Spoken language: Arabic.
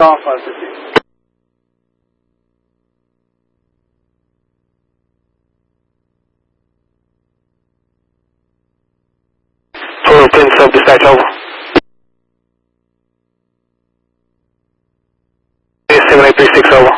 Star 550. Total 10 sub dispatch over. 7836 over.